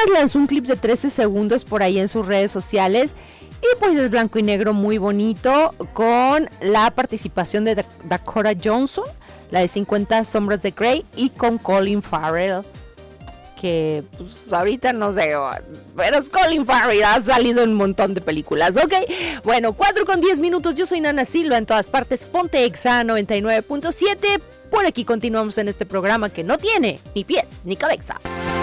lanzó un clip de 13 segundos por ahí en sus redes sociales. Y pues es blanco y negro muy bonito, con la participación de Dakota Johnson, la de 50 sombras de Grey, y con Colin Farrell, que pues ahorita no sé, pero es Colin Farrell, ha salido en un montón de películas, ¿ok? Bueno, 4:10, yo soy Nana Silva, en todas partes, Ponte Exa 99.7, por aquí continuamos en este programa que no tiene ni pies ni cabeza.